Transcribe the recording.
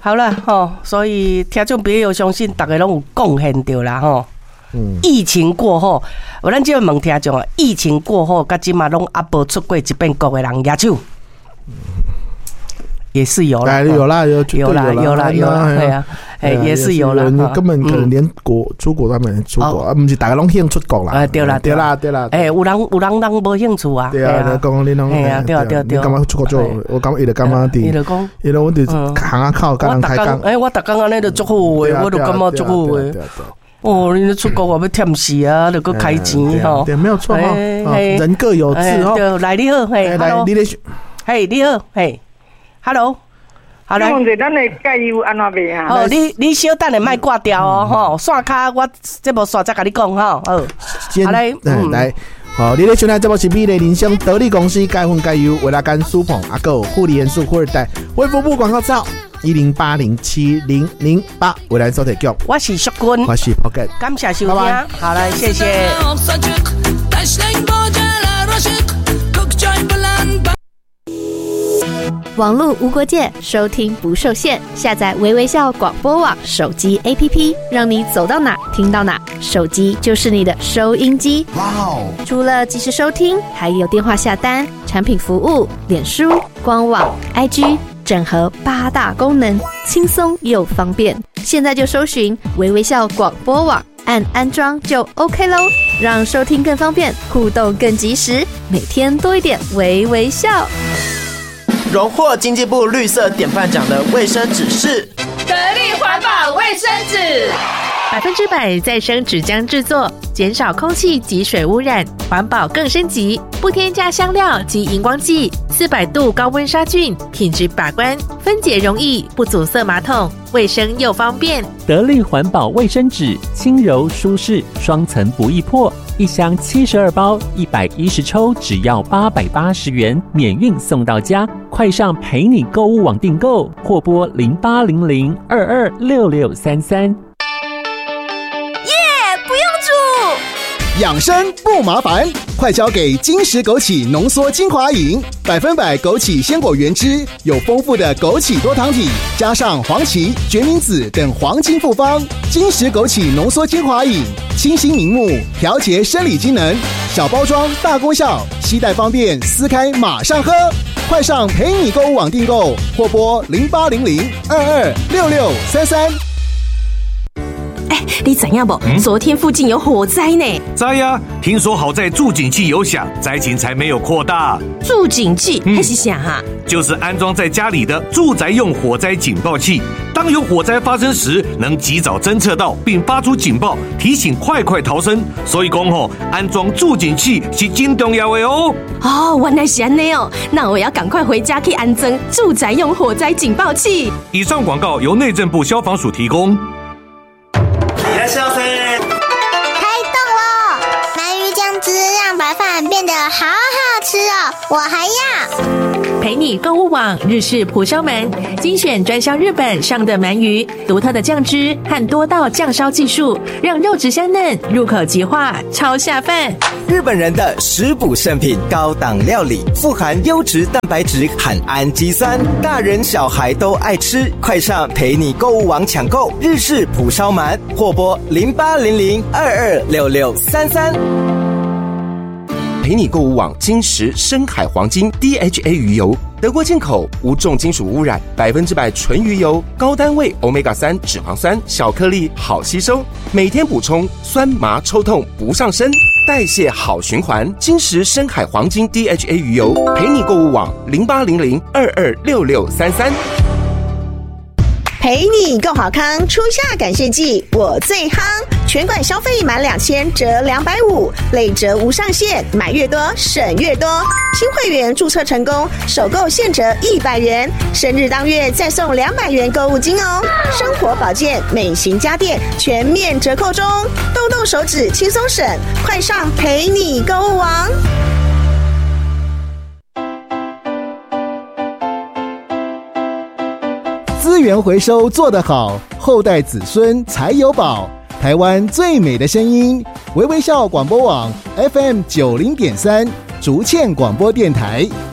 好了吼，所以听众朋友相信大家拢有贡献到啦吼。疫情过后，咱就问听众啊，疫情过后，到今嘛拢还无出过一遍国的人野手，也是有啦， 有啦， 对啊，也是有啦， 根本可能连出国都没出国，不是大家拢兴出国啦， 对啦，有人无兴趣啊， 对啊，讲你拢，对，你干嘛出国做？我感觉伊就感觉伊就讲，伊就我就行啊靠，刚刚开工， 我逐工安尼就足好诶，我就感觉足好诶。哦，你出国我要忝死啊，就搁开钱吼。 对，没有错哈。人各有志哦。 来你好，嘿， 来你咧， 嘿你好，嘿 ，hello， 好来。 问者咱的加油安怎卖啊？ 哦，你小等下莫挂掉哦，吼，线卡我这无线再甲你讲吼，好来， 来。好，你咧收听这部是美丽人生得力公司钙粉钙油维拉甘舒捧阿狗护理元素富二代微服务广告照10807008维兰收听局， 我是淑君， 我是 Pocket， 感谢收听，好了，谢谢。 网络无国界，收听不受限。下载微微笑广播网手机 APP， 让你走到哪听到哪，手机就是你的收音机。哇哦！除了即时收听，还有电话下单、产品服务、脸书、官网、IG， 整合8大功能，轻松又方便。现在就搜寻微微笑广播网，按安装就 OK 咯，让收听更方便，互动更及时，每天多一点微微笑。 荣获经济部绿色典范奖的卫生纸是得力环保卫生纸 ，100%再生纸浆制作，减少空气及水污染，环保更升级，不添加香料及荧光剂，400度高温杀菌，品质把关，分解容易，不阻塞马桶，卫生又方便。 得力环保卫生纸，轻柔舒适，双层不易破，一箱72包，110抽，只要880元，免运送到家。快上陪你购物网订购，或拨0800226633。 不用煮， 养生不麻烦，快交给金石枸杞浓缩精华饮，100%枸杞鲜果原汁，有丰富的枸杞多糖体，加上黄芪、决明子等黄金复方。金石枸杞浓缩精华饮，清新明目，调节生理机能，小包装大功效，携带方便，撕开马上喝。快上陪你购物网订购，或拨0800226633。 你知影不？昨天附近有火灾呢。 知呀，听说好在助警器有响，灾情才没有扩大。 助警器还是啥哈？ 就是安装在家里的住宅用火灾警报器，当有火灾发生时，能及早侦测到并发出警报，提醒快逃生。所以讲安装助警器是真重要的哦。 哦，原来是这样哦，那我要赶快回家去安装住宅用火灾警报器。 以上广告由内政部消防署提供。 开动了！ 鳗鱼酱汁让白饭变得好好吃哦，我还要。 陪你购物网日式蒲烧鳗，精选专销日本上的鳗鱼，独特的酱汁和多道酱烧技术，让肉质香嫩，入口即化，超下饭。 日本人的食补圣品，高档料理，富含优质蛋白质和氨基酸，大人小孩都爱吃。快上陪你购物网抢购日式蒲烧鳗，或拨0800226633。陪你购物网金石深海黄金 DHA 鱼油，德国进口，无重金属污染，100%纯鱼油，高单位 Omega-3 脂肪酸，小颗粒好吸收，每天补充，酸麻抽痛不上身，代谢好循环。金石深海黄金 DHA 鱼油，陪你购物网0800226633。 陪你更好康，初夏感谢季我最夯，全馆消费满2000折250，累折无上限，买越多省越多。新会员注册成功，首购现折100元，生日当月再送200元购物金哦。生活保健、美型家电全面折扣中，动动手指轻松省，快上陪你购物网。 资源回收做得好，后代子孙才有宝。台湾最美的声音，微微笑广播网 FM90.3，竹堑广播电台。